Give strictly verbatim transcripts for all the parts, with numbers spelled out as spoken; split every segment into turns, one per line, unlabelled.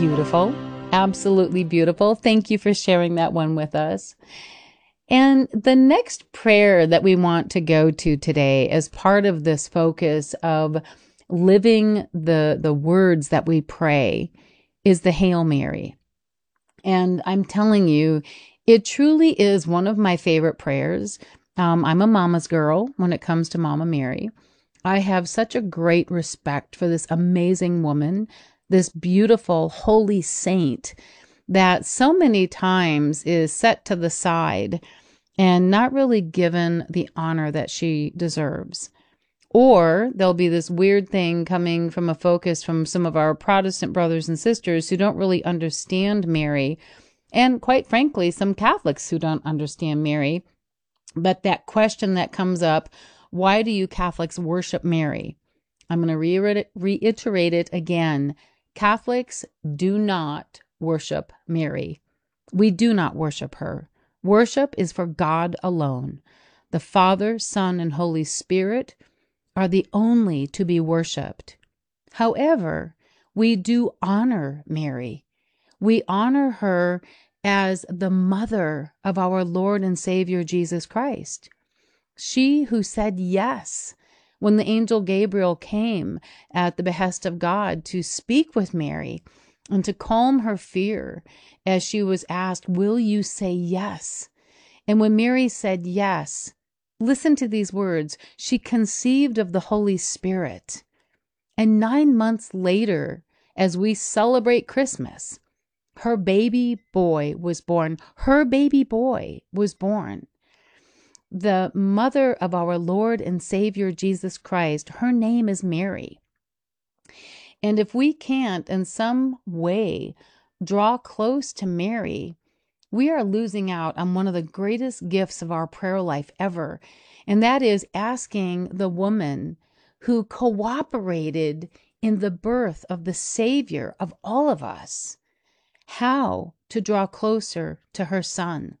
beautiful. Absolutely beautiful. Thank you for sharing that one with us. And the next prayer that we want to go to today as part of this focus of living the, the words that we pray is the Hail Mary. And I'm telling you, it truly is one of my favorite prayers. Um, I'm a mama's girl when it comes to Mama Mary. I have such a great respect for this amazing woman, this beautiful, holy saint that so many times is set to the side and not really given the honor that she deserves. Or there'll be this weird thing coming from a focus from some of our Protestant brothers and sisters who don't really understand Mary, and quite frankly, some Catholics who don't understand Mary. But that question that comes up, why do you Catholics worship Mary? I'm going to reiterate, reiterate it again. Catholics do not worship Mary. We do not worship her. Worship is for God alone. The Father, Son, and Holy Spirit are the only to be worshiped. However, we do honor Mary. We honor her as the mother of our Lord and Savior Jesus Christ. She who said yes when the angel Gabriel came at the behest of God to speak with Mary and to calm her fear as she was asked, will you say yes? And when Mary said yes, listen to these words, she conceived of the Holy Spirit. And nine months later, as we celebrate Christmas, her baby boy was born. Her baby boy was born. The mother of our Lord and Savior Jesus Christ, her name is Mary. And if we can't in some way draw close to Mary, we are losing out on one of the greatest gifts of our prayer life ever. And that is asking the woman who cooperated in the birth of the Savior of all of us how to draw closer to her Son.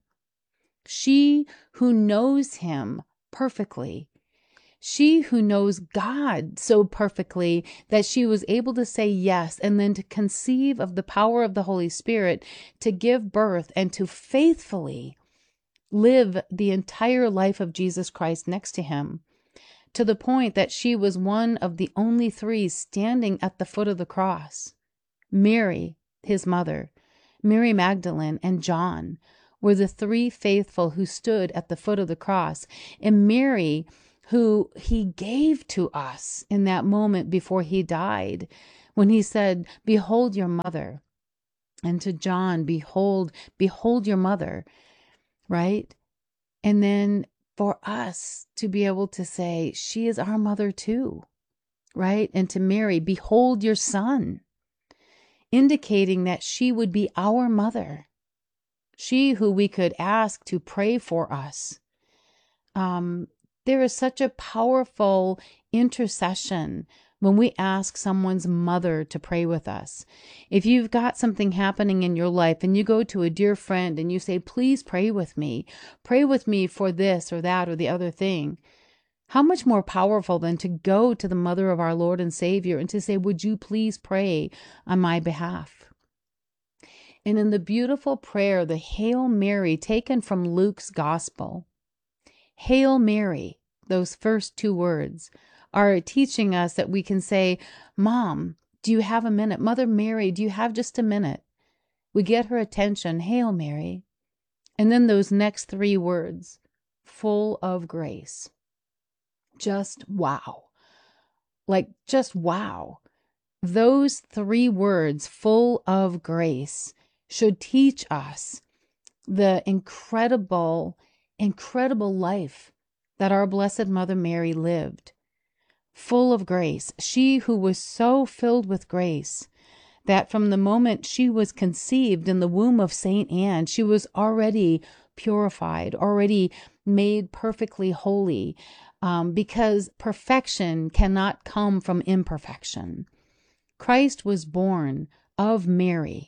She who knows him perfectly. She who knows God so perfectly that she was able to say yes and then to conceive of the power of the Holy Spirit to give birth and to faithfully live the entire life of Jesus Christ next to him, to the point that she was one of the only three standing at the foot of the cross. Mary, his mother, Mary Magdalene, and John were the three faithful who stood at the foot of the cross. And Mary, who he gave to us in that moment before he died, when he said, behold your mother. And to John, behold, behold your mother, right? And then for us to be able to say, she is our mother too, right? And to Mary, behold your son, indicating that she would be our mother. She who we could ask to pray for us. Um, there is such a powerful intercession when we ask someone's mother to pray with us. If you've got something happening in your life and you go to a dear friend and you say, please pray with me, pray with me for this or that or the other thing. How much more powerful than to go to the mother of our Lord and Savior and to say, would you please pray on my behalf? And in the beautiful prayer, the Hail Mary taken from Luke's Gospel, Hail Mary, those first two words, are teaching us that we can say, Mom, do you have a minute? Mother Mary, do you have just a minute? We get her attention, Hail Mary. And then those next three words, full of grace. Just wow. Like, just wow. Those three words, full of grace, should teach us the incredible, incredible life that our Blessed Mother Mary lived. Full of grace. She who was so filled with grace that from the moment she was conceived in the womb of Saint Anne, she was already purified, already made perfectly holy, um, because perfection cannot come from imperfection. Christ was born of Mary.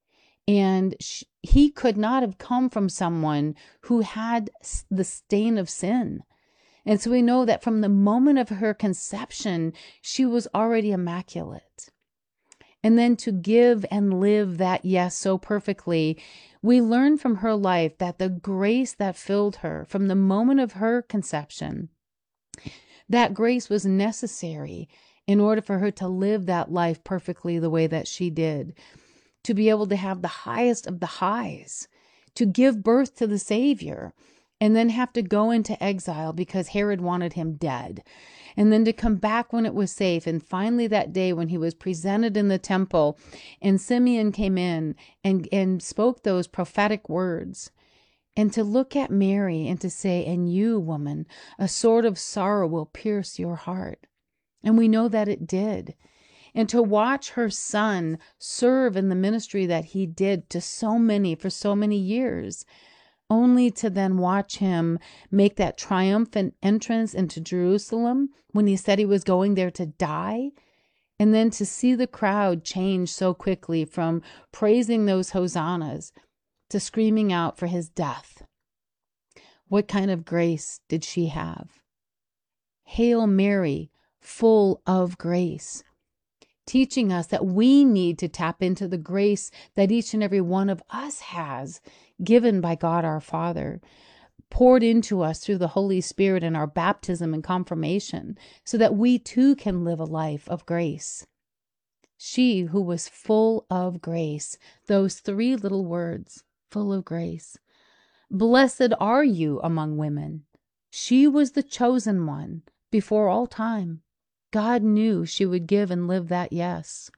And she, he could not have come from someone who had the stain of sin. And so we know that from the moment of her conception, she was already immaculate. and then to give and live that yes so perfectly. We learn from her life that the grace that filled her from the moment of her conception, that grace was necessary in order for her to live that life perfectly the way that she did, to be able to have the highest of the highs, to give birth to the Savior, and then have to go into exile because Herod wanted him dead, and then to come back when it was safe. And finally that day when he was presented in the temple and Simeon came in and, and spoke those prophetic words, and to look at Mary and to say, and you, woman, a sword of sorrow will pierce your heart. And we know that it did. And to watch her son serve in the ministry that he did to so many for so many years, only to then watch him make that triumphant entrance into Jerusalem when he said he was going there to die. And then to see the crowd change so quickly from praising those hosannas to screaming out for his death. What kind of grace did she have? Hail Mary, full of grace, teaching us that we need to tap into the grace that each and every one of us has, given by God our Father, poured into us through the Holy Spirit in our baptism and confirmation, so that we too can live a life of grace. She who was full of grace, those three little words, full of grace. Blessed are you among women. She was the chosen one before all time. God knew she would give and live that yes.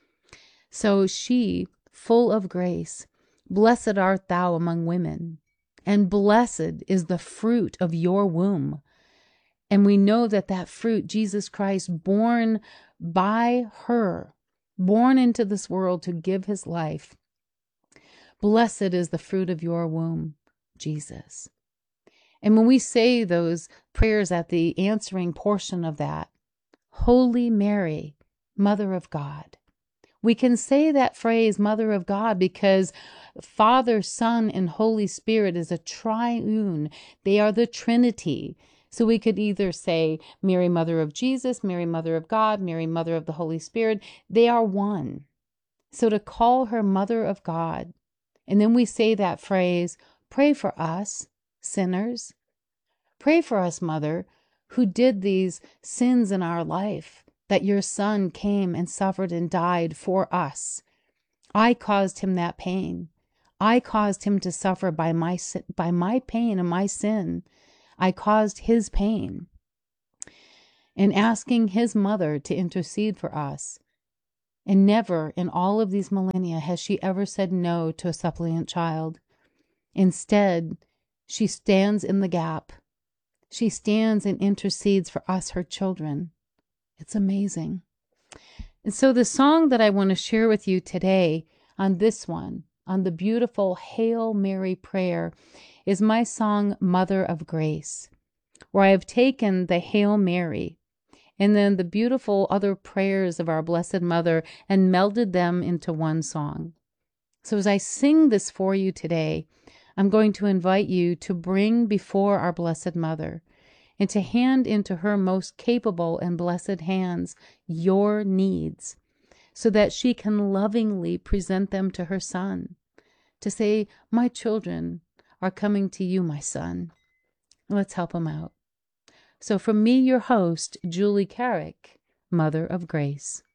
So she, full of grace, blessed art thou among women, and blessed is the fruit of your womb. And we know that that fruit, Jesus Christ, born by her, born into this world to give his life. Blessed is the fruit of your womb, Jesus. And when we say those prayers at the answering portion of that, Holy Mary, Mother of God, we can say that phrase, Mother of God, because Father, Son, and Holy Spirit is a triune. They are the Trinity. So we could either say Mary, Mother of Jesus, Mary, Mother of God, Mary, Mother of the Holy Spirit. They are one. So to call her Mother of God, and then we say that phrase, pray for us, sinners. Pray for us, Mother, who did these sins in our life, that your Son came and suffered and died for us. I caused him that pain. I caused him to suffer by my, by my pain and my sin. I caused his pain. And asking his mother to intercede for us. And never in all of these millennia has she ever said no to a suppliant child. Instead, she stands in the gap. She stands and intercedes for us, her children. It's amazing. And so the song that I want to share with you today on this one, on the beautiful Hail Mary prayer, is my song, Mother of Grace, where I have taken the Hail Mary and then the beautiful other prayers of our Blessed Mother and melded them into one song. So as I sing this for you today, I'm going to invite you to bring before our Blessed Mother and to hand into her most capable and blessed hands your needs, so that she can lovingly present them to her Son, to say, my children are coming to you, my Son. Let's help them out. So from me, your host, Julie Carrick, Mother of Grace.